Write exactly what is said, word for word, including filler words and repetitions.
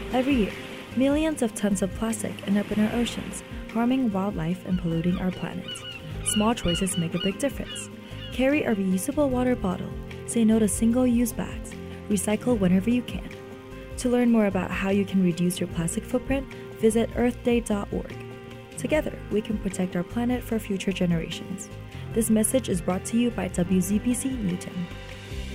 Every year, millions of tons of plastic end up in our oceans, harming wildlife and polluting our planet. Small choices make a big difference. Carry a reusable water bottle, say no to single-use bags, recycle whenever you can. To learn more about how you can reduce your plastic footprint, visit earth day dot org. Together, we can protect our planet for future generations. This message is brought to you by W Z B C Newton.